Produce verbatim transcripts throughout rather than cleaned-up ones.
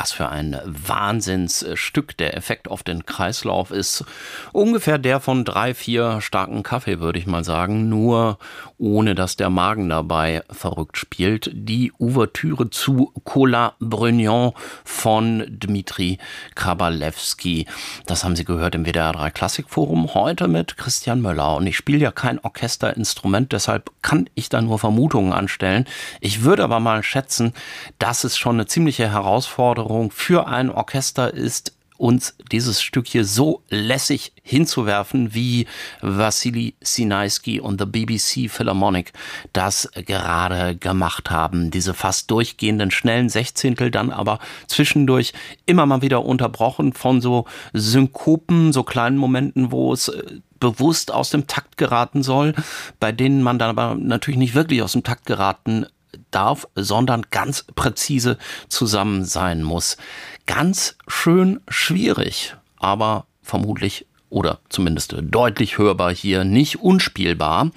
Was für ein Wahnsinnsstück. Der Effekt auf den Kreislauf ist ungefähr der von drei, vier starken Kaffee, würde ich mal sagen, nur ohne dass der Magen dabei verrückt spielt. Die Ouvertüre zu Cola Brugnon von Dmitri Kabalevsky. Das haben Sie gehört im W D R drei Klassikforum, heute mit Christian Möller. Und ich spiele ja kein Orchesterinstrument, deshalb kann ich da nur Vermutungen anstellen. Ich würde aber mal schätzen, dass es schon eine ziemliche Herausforderung für ein Orchester ist, uns dieses Stück hier so lässig hinzuwerfen, wie Wassily Sinaisky und the B B C Philharmonic das gerade gemacht haben. Diese fast durchgehenden schnellen Sechzehntel, dann aber zwischendurch immer mal wieder unterbrochen von so Synkopen, so kleinen Momenten, wo es bewusst aus dem Takt geraten soll, bei denen man dann aber natürlich nicht wirklich aus dem Takt geraten darf, sondern ganz präzise zusammen sein muss. Ganz schön schwierig, aber vermutlich oder zumindest deutlich hörbar hier, nicht unspielbar.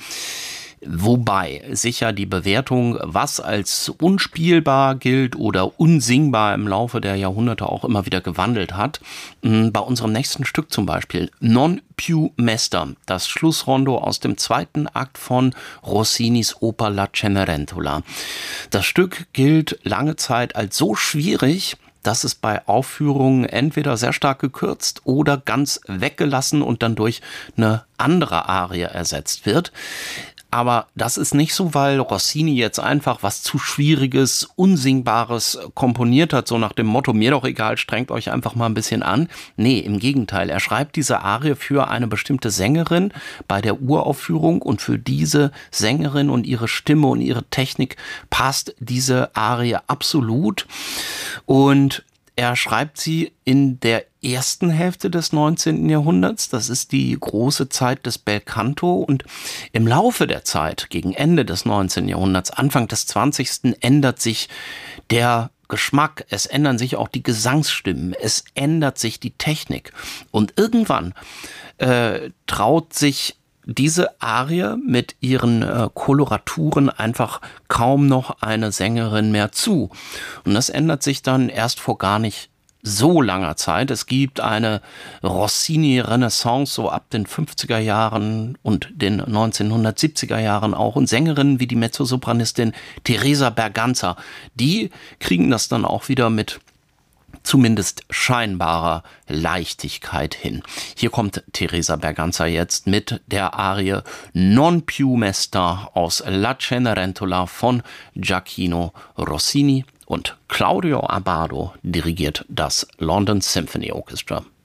Wobei sicher die Bewertung, was als unspielbar gilt oder unsingbar im Laufe der Jahrhunderte auch immer wieder gewandelt hat. Bei unserem nächsten Stück zum Beispiel, Non più mester, das Schlussrondo aus dem zweiten Akt von Rossinis Oper La Cenerentola. Das Stück gilt lange Zeit als so schwierig, dass es bei Aufführungen entweder sehr stark gekürzt oder ganz weggelassen und dann durch eine andere Arie ersetzt wird. Aber das ist nicht so, weil Rossini jetzt einfach was zu Schwieriges, Unsingbares komponiert hat, so nach dem Motto, mir doch egal, strengt euch einfach mal ein bisschen an. Nee, im Gegenteil, er schreibt diese Arie für eine bestimmte Sängerin bei der Uraufführung und für diese Sängerin und ihre Stimme und ihre Technik passt diese Arie absolut. Und er schreibt sie in der ersten Hälfte des neunzehnten Jahrhunderts. Das ist die große Zeit des Belcanto. Und im Laufe der Zeit, gegen Ende des neunzehnten Jahrhunderts, Anfang des zwanzigsten ändert sich der Geschmack. Es ändern sich auch die Gesangsstimmen. Es ändert sich die Technik. Und irgendwann äh, traut sich diese Arie mit ihren äh, Koloraturen einfach kaum noch eine Sängerin mehr zu. Und das ändert sich dann erst vor gar nicht so langer Zeit. Es gibt eine Rossini-Renaissance so ab den fünfziger Jahren und den neunzehnhundertsiebziger Jahren auch. Und Sängerinnen wie die Mezzosopranistin Teresa Berganza, die kriegen das dann auch wieder mit zumindest scheinbarer Leichtigkeit hin. Hier kommt Teresa Berganza jetzt mit der Arie Non più mester aus La Cenerentola von Gioacchino Rossini und Claudio Abbado dirigiert das London Symphony Orchestra.